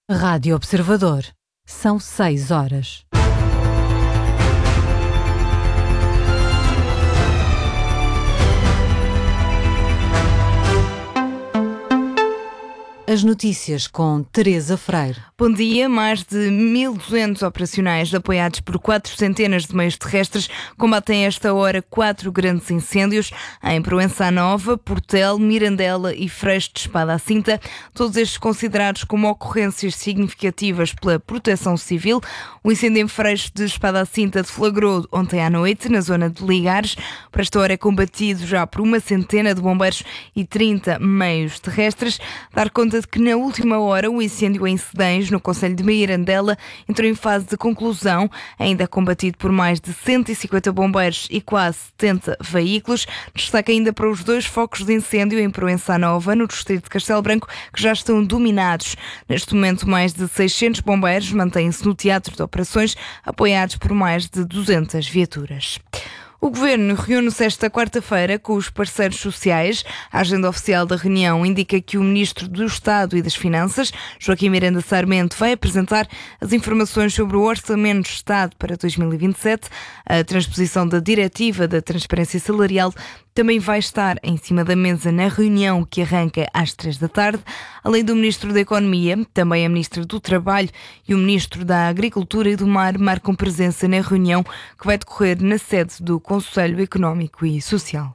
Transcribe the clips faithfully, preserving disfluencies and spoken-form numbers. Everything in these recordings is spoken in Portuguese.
Rádio Observador. São seis horas. As notícias com Teresa Freire. Bom dia. Mais de mil e duzentos operacionais apoiados por quatro centenas de meios terrestres combatem a esta hora quatro grandes incêndios em Proença Nova, Portel, Mirandela e Freixo de Espada à Cinta, todos estes considerados como ocorrências significativas pela Proteção Civil. O incêndio em Freixo de Espada à Cinta deflagrou ontem à noite na zona de Ligares. Por esta hora é combatido já por uma centena de bombeiros e trinta meios terrestres. Dar conta de que na última hora o incêndio em Cedães, no concelho de Mirandela, entrou em fase de conclusão, ainda combatido por mais de cento e cinquenta bombeiros e quase setenta veículos. Destaca ainda para os dois focos de incêndio em Proença Nova, no distrito de Castelo Branco, que já estão dominados. Neste momento, mais de seiscentos bombeiros mantêm-se no teatro de operações, apoiados por mais de duzentas viaturas. O Governo reúne-se esta quarta-feira com os parceiros sociais. A agenda oficial da reunião indica que o Ministro do Estado e das Finanças, Joaquim Miranda Sarmento, vai apresentar as informações sobre o Orçamento de Estado para dois mil e vinte e sete. A transposição da Diretiva da Transparência Salarial também vai estar em cima da mesa na reunião que arranca às três da tarde. Além do Ministro da Economia, também a Ministra do Trabalho e o Ministro da Agricultura e do Mar marcam presença na reunião que vai decorrer na sede do Conselho Económico e Social.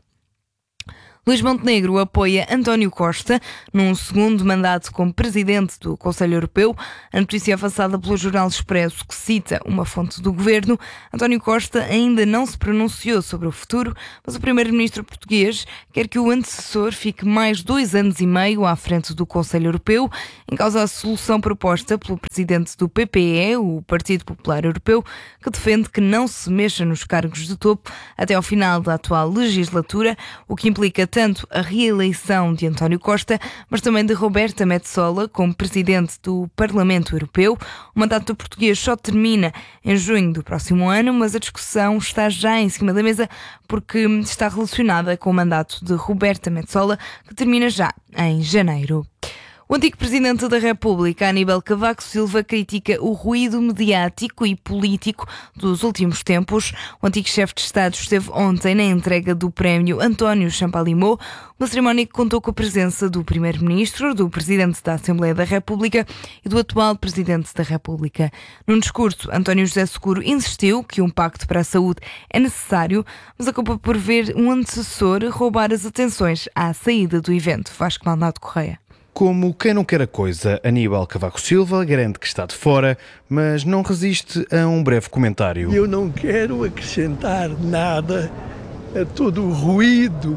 Luís Montenegro apoia António Costa num segundo mandato como presidente do Conselho Europeu. A notícia é avançada pelo Jornal Expresso, que cita uma fonte do governo. António Costa ainda não se pronunciou sobre o futuro, mas o primeiro-ministro português quer que o antecessor fique mais dois anos e meio à frente do Conselho Europeu. Em causa a solução proposta pelo presidente do P P E, o Partido Popular Europeu, que defende que não se mexa nos cargos de topo até ao final da atual legislatura, o que implica tanto a reeleição de António Costa, mas também de Roberta Metsola como presidente do Parlamento Europeu. O mandato do português só termina em junho do próximo ano, mas a discussão está já em cima da mesa porque está relacionada com o mandato de Roberta Metsola, que termina já em janeiro. O antigo Presidente da República, Aníbal Cavaco Silva, critica o ruído mediático e político dos últimos tempos. O antigo chefe de Estado esteve ontem na entrega do prémio António Champalimau, uma cerimónia que contou com a presença do Primeiro-Ministro, do Presidente da Assembleia da República e do atual Presidente da República. Num discurso, António José Seguro insistiu que um pacto para a saúde é necessário, mas acabou por ver um antecessor roubar as atenções à saída do evento. Vasco Maldonado Correia. Como quem não quer a coisa, Aníbal Cavaco Silva garante que está de fora, mas não resiste a um breve comentário. Eu não quero acrescentar nada a todo o ruído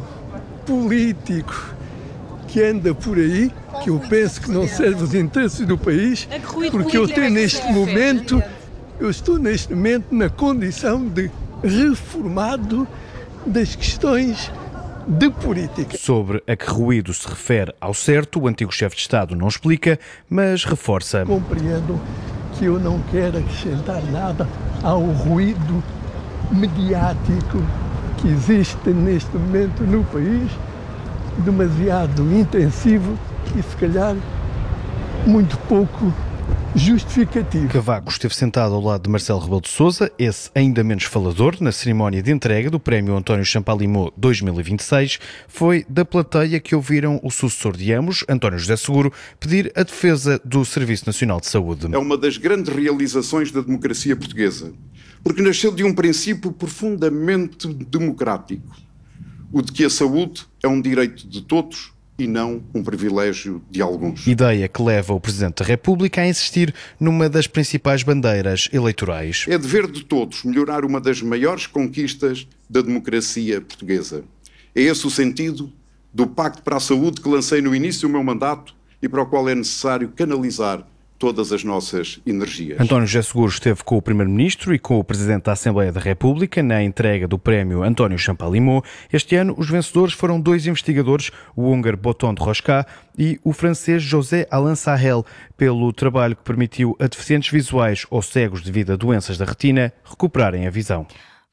político que anda por aí, que eu penso que não serve aos interesses do país, porque eu tenho neste momento, eu estou neste momento na condição de reformado das questões de política. Sobre a que ruído se refere ao certo, o antigo chefe de Estado não explica, mas reforça. Compreendo que eu não quero acrescentar nada ao ruído mediático que existe neste momento no país, demasiado intensivo e se calhar muito pouco justificativo. Cavaco esteve sentado ao lado de Marcelo Rebelo de Sousa, esse ainda menos falador, na cerimónia de entrega do prémio António Champalimau dois mil e vinte e seis. Foi da plateia que ouviram o sucessor de ambos, António José Seguro, pedir a defesa do Serviço Nacional de Saúde. É uma das grandes realizações da democracia portuguesa, porque nasceu de um princípio profundamente democrático, o de que a saúde é um direito de todos e não um privilégio de alguns. Ideia que leva o Presidente da República a insistir numa das principais bandeiras eleitorais. É dever de todos melhorar uma das maiores conquistas da democracia portuguesa. É esse o sentido do Pacto para a Saúde que lancei no início do meu mandato e para o qual é necessário canalizar todas as nossas energias. António José Seguro esteve com o Primeiro-Ministro e com o Presidente da Assembleia da República na entrega do prémio António Champalimau. Este ano, os vencedores foram dois investigadores, o húngaro Boton de Rosca e o francês José Alain Sahel, pelo trabalho que permitiu a deficientes visuais ou cegos devido a doenças da retina recuperarem a visão.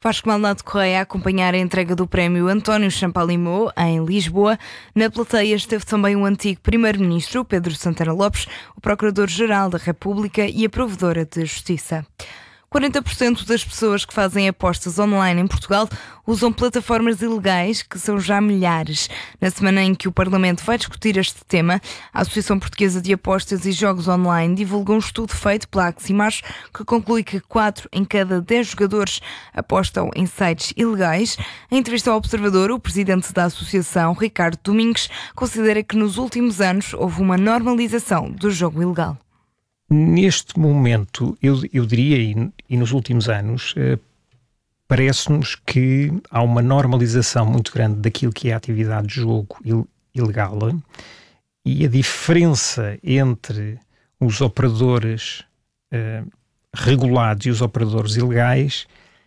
Vasco Maldonado Correia a acompanhar a entrega do prémio António Champalimau em Lisboa. Na plateia esteve também o antigo primeiro-ministro Pedro Santana Lopes, o procurador-geral da República e a provedora de Justiça. quarenta por cento das pessoas que fazem apostas online em Portugal usam plataformas ilegais, que são já milhares. Na semana em que o Parlamento vai discutir este tema, a Associação Portuguesa de Apostas e Jogos Online divulgou um estudo feito pela Aximax que conclui que quatro em cada dez jogadores apostam em sites ilegais. Em entrevista ao Observador, o presidente da associação, Ricardo Domingues, considera que nos últimos anos houve uma normalização do jogo ilegal. Neste momento, eu, eu diria, e, e nos últimos anos, eh, parece-nos que há uma normalização muito grande daquilo que é a atividade de jogo il, ilegal, e a diferença entre os operadores eh, regulados e os operadores ilegais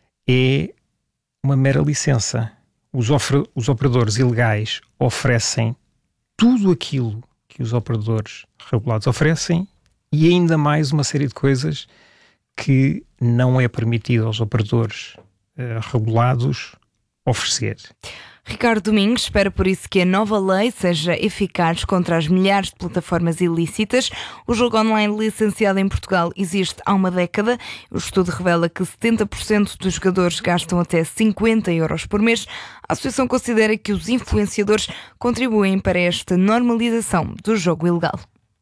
é uma mera licença. Os, ofre, os operadores ilegais oferecem tudo aquilo que os operadores regulados oferecem e ainda mais uma série de coisas que não é permitido aos operadores uh, regulados oferecer. Ricardo Domingues espera por isso que a nova lei seja eficaz contra as milhares de plataformas ilícitas. O jogo online licenciado em Portugal existe há uma década. O estudo revela que setenta por cento dos jogadores gastam até cinquenta euros por mês. A associação considera que os influenciadores contribuem para esta normalização do jogo ilegal.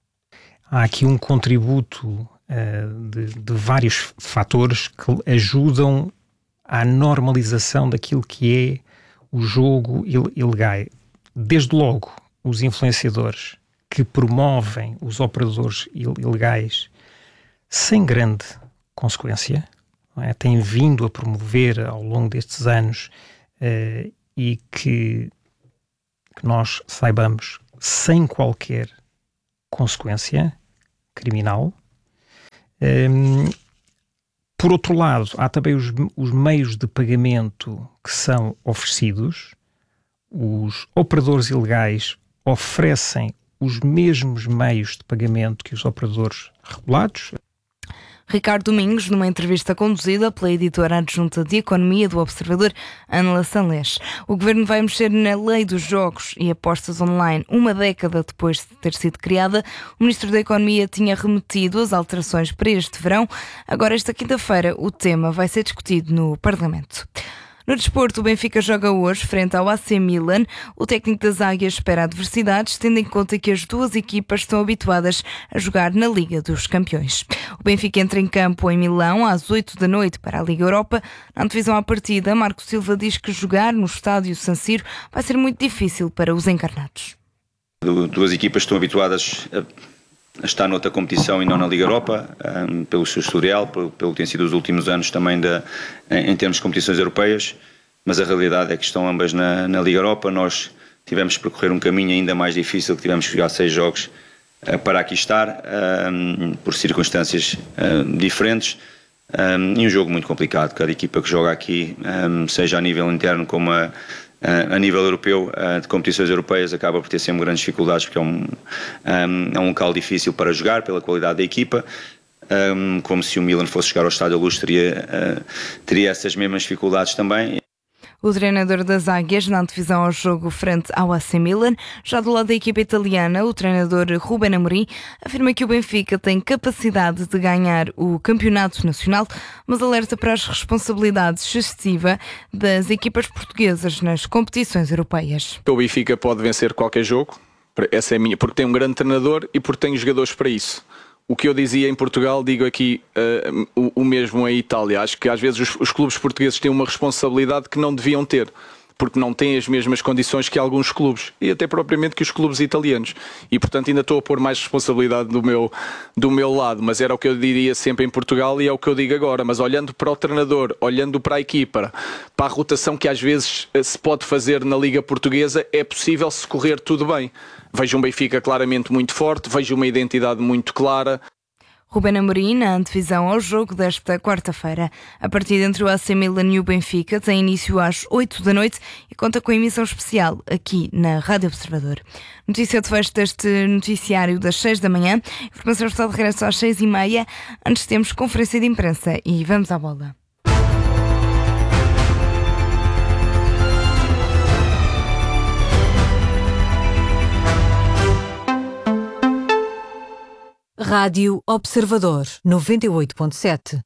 Há aqui um contributo uh, de, de vários fatores que ajudam à normalização daquilo que é o jogo il- ilegal. Desde logo, os influenciadores que promovem os operadores il- ilegais sem grande consequência, não é? Têm vindo a promover ao longo destes anos uh, e que, que nós saibamos sem qualquer consequência criminal. Um, por outro lado, há também os, os meios de pagamento que são oferecidos. Os operadores ilegais oferecem os mesmos meios de pagamento que os operadores regulados. Ricardo Domingues, numa entrevista conduzida pela editora adjunta de Economia do Observador, Ana Sanlés. O Governo vai mexer na lei dos jogos e apostas online uma década depois de ter sido criada. O Ministro da Economia tinha remetido as alterações para este verão. Agora, esta quinta-feira, o tema vai ser discutido no Parlamento. No desporto, o Benfica joga hoje frente ao A C Milan. O técnico das Águias espera adversidades, tendo em conta que as duas equipas estão habituadas a jogar na Liga dos Campeões. O Benfica entra em campo em Milão às oito da noite para a Liga Europa. Na antevisão à partida, Marco Silva diz que jogar no estádio San Siro vai ser muito difícil para os encarnados. Duas equipas estão habituadas a a estar noutra competição e não na Liga Europa, um, pelo seu historial, pelo, pelo que tem sido os últimos anos também de, em, em termos de competições europeias, mas a realidade é que estão ambas na, na Liga Europa. Nós tivemos que percorrer um caminho ainda mais difícil, que tivemos que jogar seis jogos uh, para aqui estar, um, por circunstâncias uh, diferentes, um, e um jogo muito complicado. Cada equipa que joga aqui, um, seja a nível interno como a a nível europeu, de competições europeias, acaba por ter sempre grandes dificuldades, porque é um, é um local difícil para jogar pela qualidade da equipa, como se o Milan fosse jogar ao Estádio da Luz, teria, teria essas mesmas dificuldades também. O treinador das Águias na antevisão ao jogo frente ao A C Milan. Já do lado da equipa italiana, o treinador Ruben Amorim afirma que o Benfica tem capacidade de ganhar o campeonato nacional, mas alerta para as responsabilidades excessivas das equipas portuguesas nas competições europeias. O Benfica pode vencer qualquer jogo, essa é a minha, porque tem um grande treinador e porque tem jogadores para isso. O que eu dizia em Portugal, digo aqui uh, o, o mesmo em Itália. Acho que às vezes os, os clubes portugueses têm uma responsabilidade que não deviam ter, porque não têm as mesmas condições que alguns clubes, e até propriamente que os clubes italianos. E portanto ainda estou a pôr mais responsabilidade do meu, do meu lado, mas era o que eu diria sempre em Portugal e é o que eu digo agora. Mas olhando para o treinador, olhando para a equipa, para a rotação que às vezes se pode fazer na Liga Portuguesa, é possível se correr tudo bem. Vejo um Benfica claramente muito forte, vejo uma identidade muito clara. Ruben Amorim, na antevisão ao jogo desta quarta-feira. A partida entre o A C Milan e o Benfica tem início às oito da noite e conta com a emissão especial aqui na Rádio Observador. Notícia de fecho deste noticiário das seis da manhã. Informação está de regresso às seis e meia. Antes temos conferência de imprensa e vamos à bola. Rádio Observador, noventa e oito ponto sete.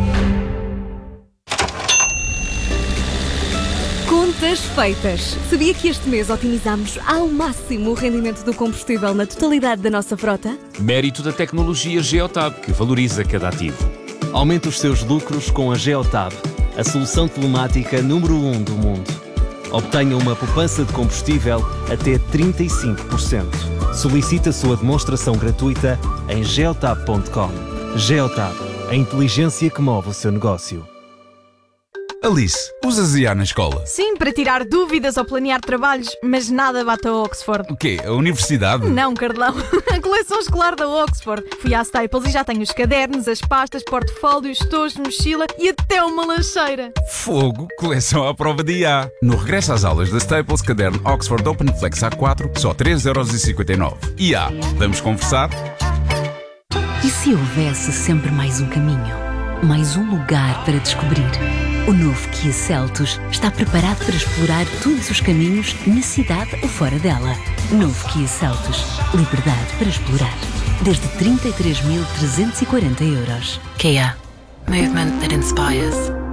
Contas feitas. Sabia que este mês otimizamos ao máximo o rendimento do combustível na totalidade da nossa frota? Mérito da tecnologia Geotab, que valoriza cada ativo. Aumente os seus lucros com a Geotab, a solução telemática número um do mundo. Obtenha uma poupança de combustível até trinta e cinco por cento. Solicite a sua demonstração gratuita em geotab ponto com. Geotab, a inteligência que move o seu negócio. Alice, usas I A na escola? Sim, para tirar dúvidas ou planear trabalhos, mas nada bate a Oxford. O quê? A universidade? Não, Carlão. A coleção escolar da Oxford. Fui à Staples e já tenho os cadernos, as pastas, portfólios, tojos, mochila e até uma lancheira. Fogo, coleção à prova de I A. No regresso às aulas da Staples, caderno Oxford Open Flex A quatro, só três euros e cinquenta e nove. I A, vamos conversar? E se houvesse sempre mais um caminho? Mais um lugar para descobrir? O novo Kia Seltos está preparado para explorar todos os caminhos na cidade ou fora dela. Novo Kia Seltos. Liberdade para explorar. Desde trinta e três mil trezentos e quarenta euros. Kia. Movement that inspires.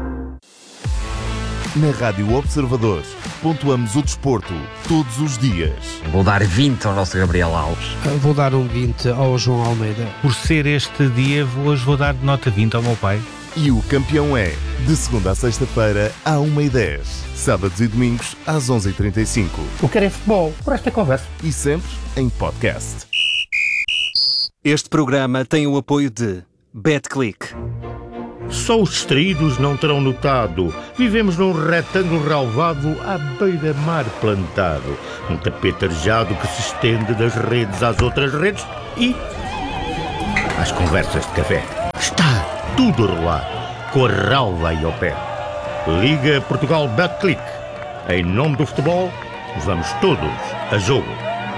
Na Rádio Observador, pontuamos o desporto todos os dias. Vou dar vinte ao nosso Gabriel Alves. Vou dar um vinte ao João Almeida. Por ser este dia, hoje vou dar nota vinte ao meu pai. E o campeão é, de segunda a sexta-feira, à uma e dez. Sábados e domingos, às onze e trinta e cinco. O que é futebol, por esta conversa. E sempre em podcast. Este programa tem o apoio de BetClick. Só os distraídos não terão notado. Vivemos num retângulo relvado à beira-mar plantado. Um tapete arejado que se estende das redes às outras redes e às conversas de café. Está tudo a rolar, com a relva aí ao pé. Liga Portugal BetClick. Em nome do futebol, vamos todos a jogo.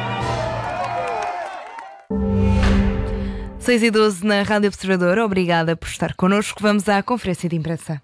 seis e doze na Rádio Observador. Obrigada por estar connosco. Vamos à conferência de imprensa.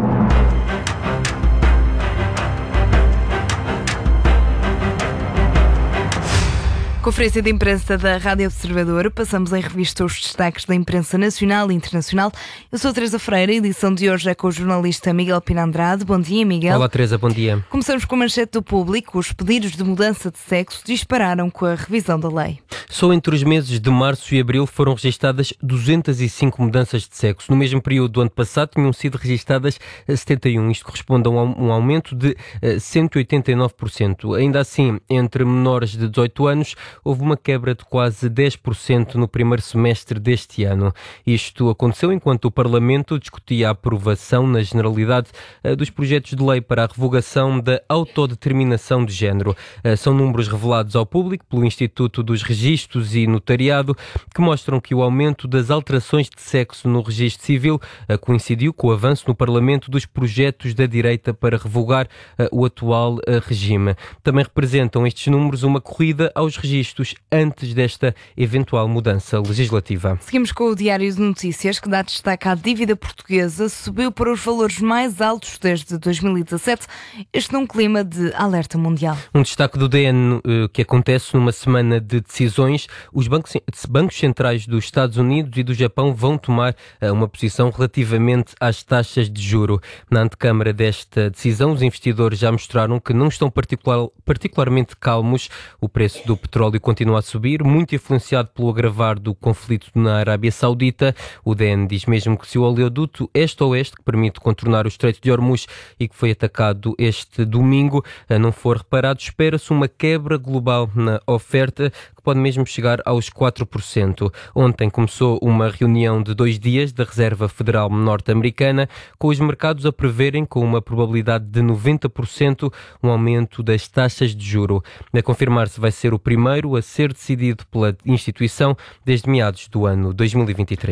Conferência de imprensa da Rádio Observador. Passamos em revista os destaques da imprensa nacional e internacional. Eu sou a Teresa Freire. A edição de hoje é com o jornalista Miguel Pina Andrade. Bom dia, Miguel. Olá, Teresa. Bom dia. Começamos com a manchete do Público. Os pedidos de mudança de sexo dispararam com a revisão da lei. Só entre os meses de março e abril foram registadas duzentas e cinco mudanças de sexo. No mesmo período do ano passado tinham sido registadas setenta e um. Isto corresponde a um aumento de cento e oitenta e nove por cento. Ainda assim, entre menores de dezoito anos, houve uma quebra de quase dez por cento no primeiro semestre deste ano. Isto aconteceu enquanto o Parlamento discutia a aprovação na generalidade dos projetos de lei para a revogação da autodeterminação de género. São números revelados ao público pelo Instituto dos Registros e Notariado que mostram que o aumento das alterações de sexo no registro civil coincidiu com o avanço no Parlamento dos projetos da direita para revogar o atual regime. Também representam estes números uma corrida aos registros antes desta eventual mudança legislativa. Seguimos com o Diário de Notícias, que dá destaque à dívida portuguesa, subiu para os valores mais altos desde dois mil e dezassete, este num clima de alerta mundial. Um destaque do D N que acontece numa semana de decisões. Os bancos, bancos centrais dos Estados Unidos e do Japão vão tomar uma posição relativamente às taxas de juro. Na antecâmara desta decisão, os investidores já mostraram que não estão particular, particularmente calmos. O preço do petróleo continua a subir, muito influenciado pelo agravar do conflito na Arábia Saudita. O D N diz mesmo que se o oleoduto este-oeste, que permite contornar o Estreito de Hormuz e que foi atacado este domingo, não for reparado, espera-se uma quebra global na oferta que pode mesmo chegar aos quatro por cento. Ontem começou uma reunião de dois dias da Reserva Federal norte-americana, com os mercados a preverem com uma probabilidade de noventa por cento um aumento das taxas de juro. A confirmar-se vai ser o primeiro a ser decidido pela instituição desde meados do ano dois mil e vinte e três.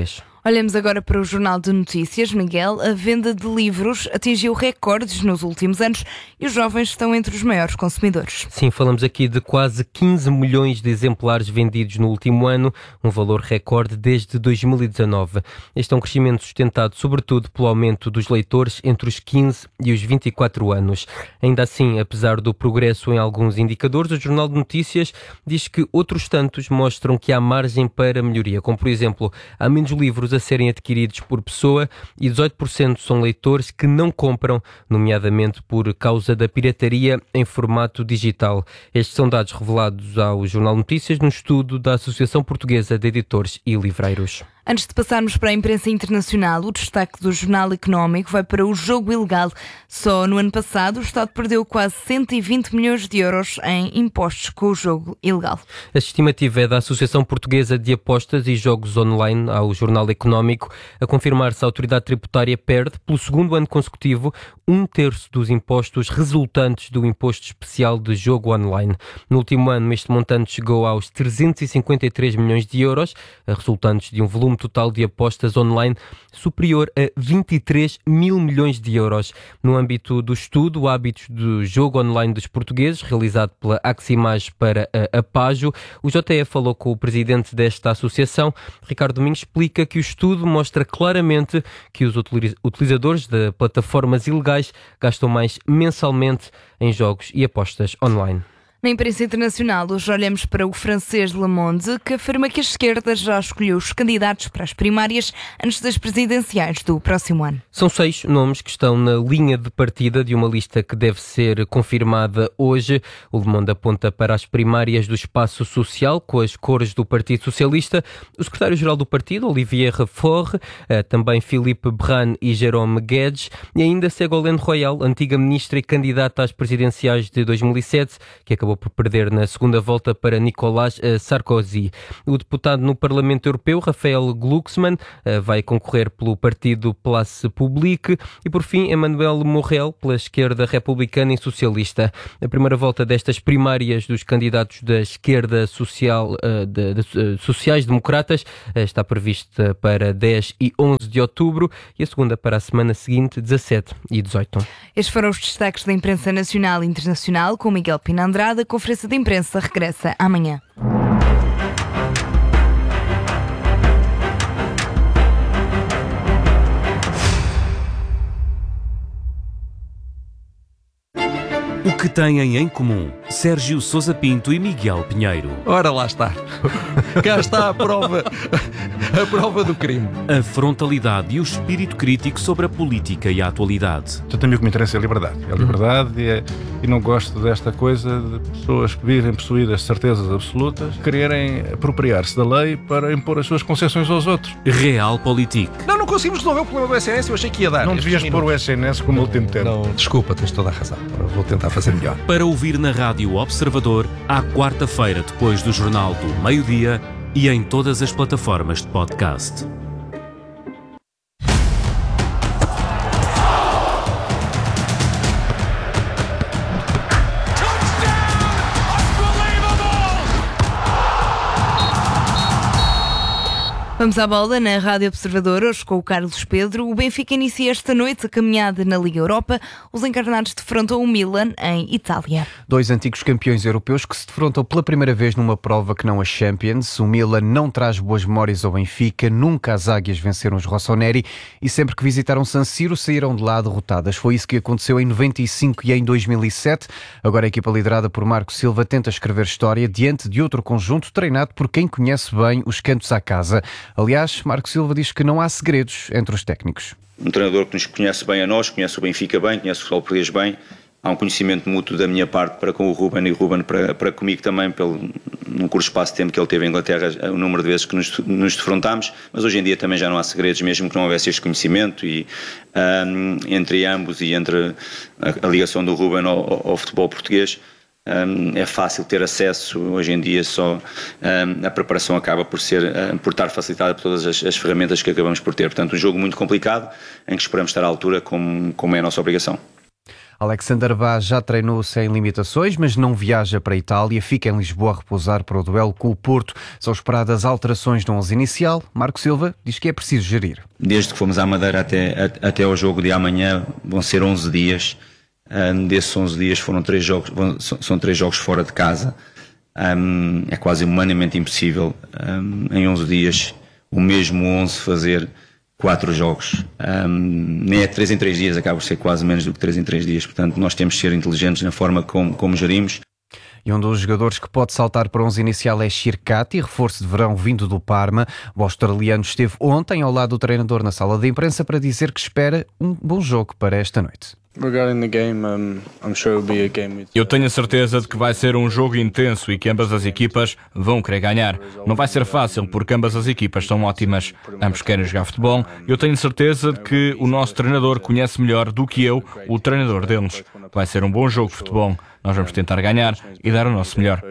Olhamos agora para o Jornal de Notícias. Miguel, a venda de livros atingiu recordes nos últimos anos e os jovens estão entre os maiores consumidores. Sim, falamos aqui de quase quinze milhões de exemplares vendidos no último ano, um valor recorde desde dois mil e dezanove. Este é um crescimento sustentado sobretudo pelo aumento dos leitores entre os quinze e os vinte e quatro anos. Ainda assim, apesar do progresso em alguns indicadores, o Jornal de Notícias diz que outros tantos mostram que há margem para melhoria, como por exemplo, há menos livros a serem adquiridos por pessoa e dezoito por cento são leitores que não compram, nomeadamente por causa da pirataria em formato digital. Estes são dados revelados ao Jornal de Notícias no estudo da Associação Portuguesa de Editores e Livreiros. Antes de passarmos para a imprensa internacional, o destaque do Jornal Económico vai para o jogo ilegal. Só no ano passado o Estado perdeu quase cento e vinte milhões de euros em impostos com o jogo ilegal. A estimativa é da Associação Portuguesa de Apostas e Jogos Online ao Jornal Económico, a confirmar-se a autoridade tributária perde, pelo segundo ano consecutivo, um terço dos impostos resultantes do imposto especial de jogo online. No último ano, este montante chegou aos trezentos e cinquenta e três milhões de euros, resultantes de um volume total de apostas online superior a vinte e três mil milhões de euros. No âmbito do estudo Hábitos do Jogo Online dos Portugueses, realizado pela Aximage para a Apajo, o J E falou com o presidente desta associação. Ricardo Domingos explica que o estudo mostra claramente que os utilizadores de plataformas ilegais gastam mais mensalmente em jogos e apostas online. Na imprensa internacional, hoje olhamos para o francês Le Monde, que afirma que a esquerda já escolheu os candidatos para as primárias antes das presidenciais do próximo ano. São seis nomes que estão na linha de partida de uma lista que deve ser confirmada hoje. O Le Monde aponta para as primárias do Espaço Social, com as cores do Partido Socialista, o secretário-geral do partido, Olivier Faure, também Philippe Brun e Jérôme Guedes, e ainda Ségolène Royal, antiga ministra e candidata às presidenciais de dois mil e sete, que acabou por perder na segunda volta para Nicolas Sarkozy. O deputado no Parlamento Europeu, Raphael Glucksmann, vai concorrer pelo partido Place Publique e, por fim, Emmanuel Morrell, pela esquerda republicana e socialista. A primeira volta destas primárias dos candidatos da esquerda social, de, de, sociais-democratas está prevista para dez e onze de outubro e a segunda para a semana seguinte, dezassete e dezoito. Estes foram os destaques da imprensa nacional e internacional com Miguel Pina Andrade. A conferência de imprensa regressa amanhã. O que têm em comum Sérgio Sousa Pinto e Miguel Pinheiro? Ora, lá está. Cá está a prova, a prova do crime. A frontalidade e o espírito crítico sobre a política e a atualidade. Então, também o que me interessa é a liberdade. É a liberdade e, é, e não gosto desta coisa de pessoas que vivem possuídas de certezas absolutas, quererem apropriar-se da lei para impor as suas concessões aos outros. Realpolitik. Não, não conseguimos resolver o problema do S N S, eu achei que ia dar. Não devias pôr o S N S como último tempo. Não, desculpa, tens toda a razão. Vou tentar fazer melhor. Para ouvir na Rádio Observador, à quarta-feira depois do Jornal do Meio-Dia e em todas as plataformas de podcast. Vamos à bola na Rádio Observador, hoje com o Carlos Pedro. O Benfica inicia esta noite a caminhada na Liga Europa. Os encarnados defrontam o Milan em Itália. Dois antigos campeões europeus que se defrontam pela primeira vez numa prova que não a Champions. O Milan não traz boas memórias ao Benfica, nunca as águias venceram os rossoneri e sempre que visitaram San Siro saíram de lá derrotadas. Foi isso que aconteceu em noventa e cinco e em dois mil e sete. Agora a equipa liderada por Marco Silva tenta escrever história diante de outro conjunto treinado por quem conhece bem os cantos à casa. Aliás, Marco Silva diz que não há segredos entre os técnicos. Um treinador que nos conhece bem a nós, conhece o Benfica bem, conhece o futebol português bem. Há um conhecimento mútuo da minha parte para com o Ruben e o Ruben para, para comigo também, pelo, num curto espaço de tempo que ele teve em Inglaterra, o número de vezes que nos, nos defrontámos, mas hoje em dia também já não há segredos, mesmo que não houvesse este conhecimento e um, entre ambos e entre a, a ligação do Ruben ao, ao futebol português. Um, é fácil ter acesso, hoje em dia só um, a preparação acaba por, ser, um, por estar facilitada por todas as, as ferramentas que acabamos por ter, portanto um jogo muito complicado em que esperamos estar à altura como, como é a nossa obrigação. Alexander Bá já treinou sem limitações, mas não viaja para a Itália, fica em Lisboa a repousar para o duelo com o Porto. São esperadas alterações no onze inicial. Marco Silva diz que é preciso gerir. Desde que fomos à Madeira até, até ao jogo de amanhã vão ser onze dias. Um, desses onze dias foram três jogos, são três jogos fora de casa. Um, é quase humanamente impossível um, em onze dias o mesmo onze fazer quatro jogos. Um, nem é três em três dias, acaba por ser quase menos do que três em três dias. Portanto, nós temos de ser inteligentes na forma como, como gerimos. E um dos jogadores que pode saltar para onze inicial é Shirkati, reforço de verão vindo do Parma. O australiano esteve ontem ao lado do treinador na sala de imprensa para dizer que espera um bom jogo para esta noite. Eu tenho a certeza de que vai ser um jogo intenso e que ambas as equipas vão querer ganhar. Não vai ser fácil porque ambas as equipas são ótimas. Ambos querem jogar futebol. Eu tenho certeza de que o nosso treinador conhece melhor do que eu o treinador deles. Vai ser um bom jogo de futebol. Nós vamos tentar ganhar e dar o nosso melhor.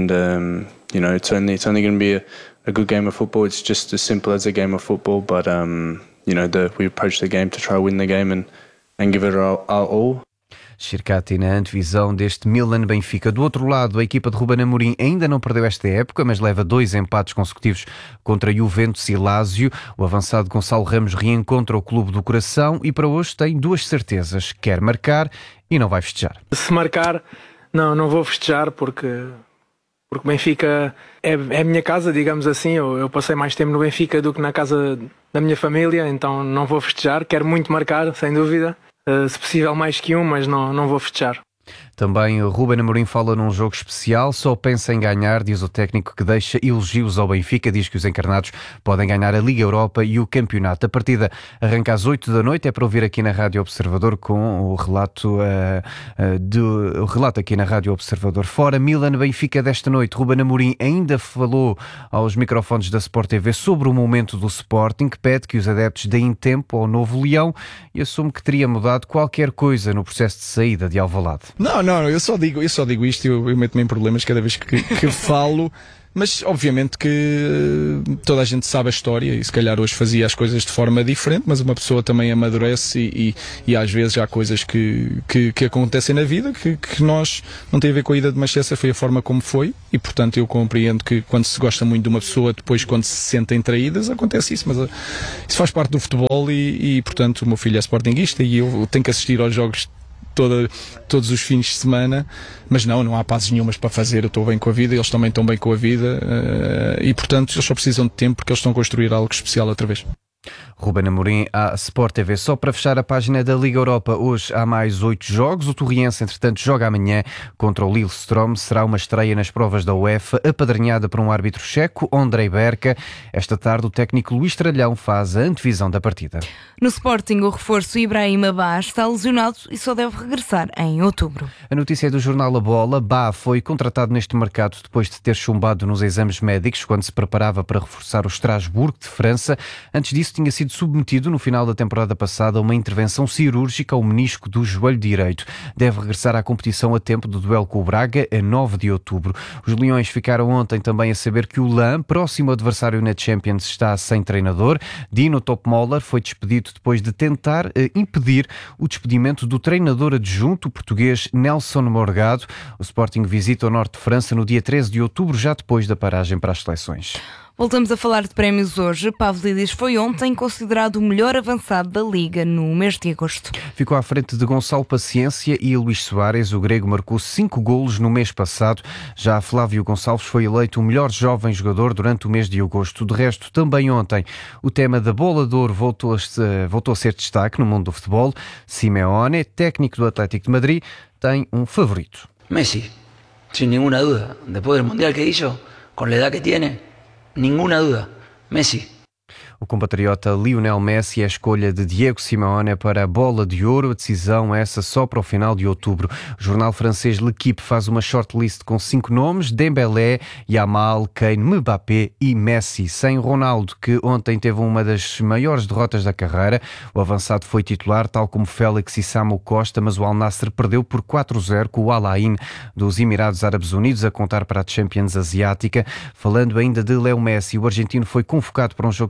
Shirkati na antevisão deste Milan-Benfica. Do outro lado, a equipa de Ruben Amorim ainda não perdeu esta época, mas leva dois empates consecutivos contra Juventus e Lazio. O avançado Gonçalo Ramos reencontra o clube do coração e para hoje tem duas certezas. Quer marcar e não vai festejar. Se marcar, não, não vou festejar porque... Porque o Benfica é, é a minha casa, digamos assim. Eu, eu passei mais tempo no Benfica do que na casa da minha família, então não vou festejar. Quero muito marcar, sem dúvida. Uh, se possível mais que um, mas não, não vou festejar. Também Ruben Amorim fala num jogo especial, só pensa em ganhar, diz o técnico que deixa elogios ao Benfica, diz que os encarnados podem ganhar a Liga Europa e o campeonato. A partida arranca às oito da noite, é para ouvir aqui na Rádio Observador com o relato, uh, uh, do, o relato aqui na Rádio Observador. Fora Milan-Benfica desta noite, Ruben Amorim ainda falou aos microfones da Sport T V sobre o momento do Sporting, que pede que os adeptos deem tempo ao novo Leão e assume que teria mudado qualquer coisa no processo de saída de Alvalade. Não, não, eu só digo, eu só digo isto e eu, eu meto-me em problemas cada vez que, que falo, mas obviamente que toda a gente sabe a história e se calhar hoje fazia as coisas de forma diferente, mas uma pessoa também amadurece e, e, e às vezes há coisas que, que, que acontecem na vida que, que nós não tem a ver com a ida de Manchester, foi a forma como foi e portanto eu compreendo que quando se gosta muito de uma pessoa, depois quando se sentem traídas acontece isso, mas uh, isso faz parte do futebol e, e portanto o meu filho é sportinguista e eu tenho que assistir aos jogos Toda, todos os fins de semana, mas não, não há pazes nenhumas para fazer. Eu estou bem com a vida, eles também estão bem com a vida uh, e portanto eles só precisam de tempo porque eles estão a construir algo especial outra vez. Ruben Amorim à Sport T V. Só para fechar a página da Liga Europa, hoje há mais oito jogos. O Torriense, entretanto, joga amanhã contra o Lillestrøm. Será uma estreia nas provas da UEFA, apadrinhada por um árbitro checo, Ondrej Berka. Esta tarde, o técnico Luís Tralhão faz a antevisão da partida. No Sporting, o reforço Ibrahima Bá está lesionado e só deve regressar em outubro. A notícia é do jornal A Bola. Bá foi contratado neste mercado depois de ter chumbado nos exames médicos quando se preparava para reforçar o Estrasburgo de França. Antes disso, tinha sido submetido no final da temporada passada a uma intervenção cirúrgica ao menisco do joelho direito. Deve regressar à competição a tempo do duelo com o Braga, a nove de outubro. Os Leões ficaram ontem também a saber que o Lan, próximo adversário na Champions, está sem treinador. Dino Topmoller foi despedido depois de tentar eh, impedir o despedimento do treinador adjunto, o português Nelson Morgado. O Sporting visita o norte de França no dia treze de outubro, já depois da paragem para as seleções. Voltamos a falar de prémios hoje. Pavlidis foi ontem considerado o melhor avançado da Liga no mês de agosto. Ficou à frente de Gonçalo Paciência e Luís Soares. O grego marcou cinco golos no mês passado. Já Flávio Gonçalves foi eleito o melhor jovem jogador durante o mês de agosto. De resto, também ontem, o tema da Bola de Ouro voltou a, voltou a ser destaque no mundo do futebol. Simeone, técnico do Atlético de Madrid, tem um favorito. Messi, sin ninguna duda. Depois do Mundial que hizo, com a idade que tiene, ninguna duda, Messi. O compatriota Lionel Messi é a escolha de Diego Simeone para a Bola de Ouro. A decisão é essa só para o final de outubro. O jornal francês L'Équipe faz uma shortlist com cinco nomes: Dembélé, Yamal, Kane, Mbappé e Messi. Sem Ronaldo, que ontem teve uma das maiores derrotas da carreira. O avançado foi titular, tal como Félix e Samu Costa, mas o Al Nassr perdeu por quatro a zero com o Al Ain dos Emirados Árabes Unidos, a contar para a Champions Asiática. Falando ainda de Leo Messi, o argentino foi convocado para um jogo de despedida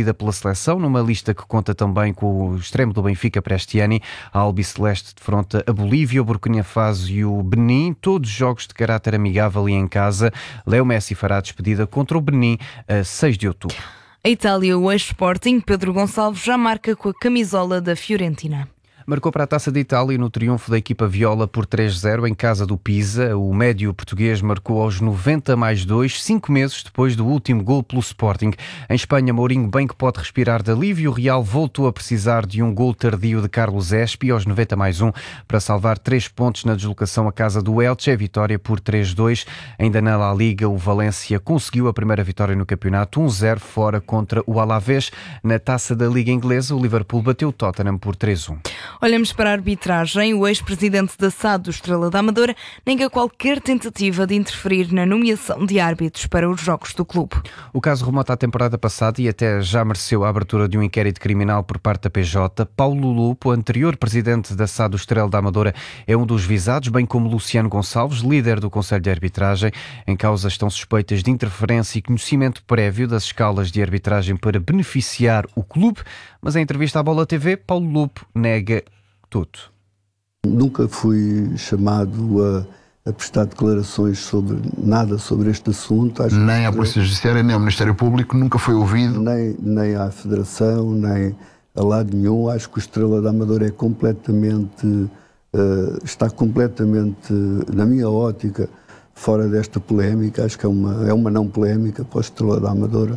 escolhida pela seleção, numa lista que conta também com o extremo do Benfica Prestiani. A albiceleste defronta a Bolívia, o Burkina Faso e o Benin, todos jogos de caráter amigável e em casa. Leo Messi fará a despedida contra o Benin a seis de outubro. A Itália, o ex-Sporting, Pedro Gonçalves, já marca com a camisola da Fiorentina. Marcou para a Taça de Itália no triunfo da equipa viola por três a zero em casa do Pisa. O médio português marcou aos noventa mais dois, cinco meses depois do último gol pelo Sporting. Em Espanha, Mourinho bem que pode respirar de alívio. O Real voltou a precisar de um gol tardio de Carlos Espi aos noventa mais um para salvar três pontos na deslocação à casa do Elche. A vitória por três a dois. Ainda na La Liga, o Valência conseguiu a primeira vitória no campeonato, um a zero fora contra o Alavés. Na Taça da Liga Inglesa, o Liverpool bateu o Tottenham por três a um. Olhamos para a arbitragem. O ex-presidente da S A D, do Estrela da Amadora, nega qualquer tentativa de interferir na nomeação de árbitros para os jogos do clube. O caso remonta à temporada passada e até já mereceu a abertura de um inquérito criminal por parte da P J. Paulo Lupo, anterior presidente da S A D, do Estrela da Amadora, é um dos visados, bem como Luciano Gonçalves, líder do Conselho de Arbitragem. Em causa estão suspeitas de interferência e conhecimento prévio das escalas de arbitragem para beneficiar o clube, mas em entrevista à Bola T V, Paulo Lupo nega tudo. Nunca fui chamado a, a prestar declarações sobre nada sobre este assunto. Acho nem à Polícia Judiciária, nem ao Ministério Público, nunca foi ouvido. Nem, nem à Federação, nem a lado nenhum. Acho que o Estrela da Amadora é completamente, uh, está completamente, na minha ótica, fora desta polémica. Acho que é uma, é uma não polémica para o Estrela da Amadora.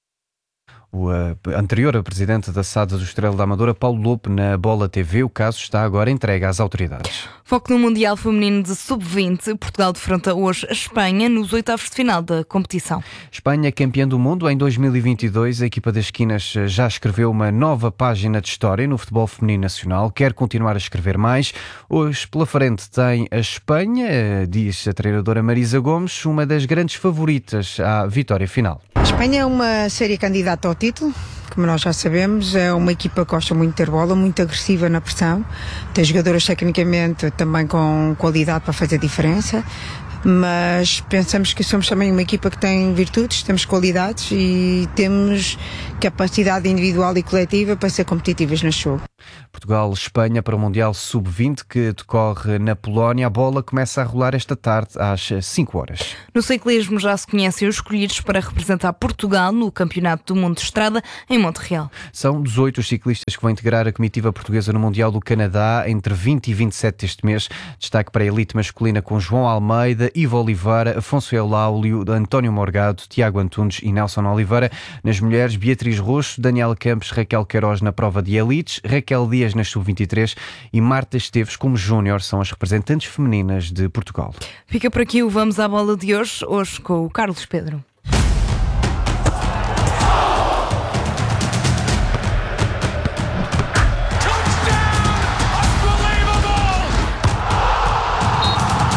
O uh, anterior presidente da S A D do Estrela da Amadora, Paulo Lupo, na Bola T V. O caso está agora entregue às autoridades. Foco no Mundial Feminino de sub vinte. Portugal defronta hoje a Espanha nos oitavos de final da competição. Espanha, campeã do mundo em dois mil e vinte e dois. A equipa das esquinas já escreveu uma nova página de história no futebol feminino nacional. Quer continuar a escrever mais. Hoje, pela frente, tem a Espanha, diz a treinadora Marisa Gomes, uma das grandes favoritas à vitória final. A Espanha é uma séria candidata ao título, como nós já sabemos. É uma equipa que gosta muito de ter bola, muito agressiva na pressão, tem jogadoras tecnicamente também com qualidade para fazer diferença, mas pensamos que somos também uma equipa que tem virtudes, temos qualidades e temos capacidade individual e coletiva para ser competitivas neste jogo. Portugal-Espanha para o Mundial sub vinte que decorre na Polónia. A bola começa a rolar esta tarde às cinco horas. No ciclismo já se conhecem os escolhidos para representar Portugal no Campeonato do Mundo de Estrada em Montreal. São dezoito os ciclistas que vão integrar a comitiva portuguesa no Mundial do Canadá entre vinte e vinte e sete deste mês. Destaque para a elite masculina com João Almeida, Ivo Oliveira, Afonso Eulaulio, António Morgado, Tiago Antunes e Nelson Oliveira. Nas mulheres, Beatriz Roxo, Daniela Campos, Raquel Queiroz na prova de elites, Raquel Dias nas sub vinte e três e Marta Esteves como júnior são as representantes femininas de Portugal. Fica por aqui o Vamos à Bola de hoje, hoje com o Carlos Pedro.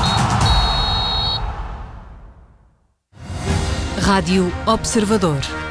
Rádio Observador.